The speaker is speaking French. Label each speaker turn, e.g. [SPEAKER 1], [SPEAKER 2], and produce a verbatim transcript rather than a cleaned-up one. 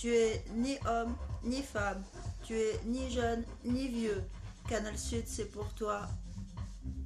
[SPEAKER 1] Tu es ni homme ni femme. Tu es ni jeune ni vieux. Canal Sud, c'est pour toi.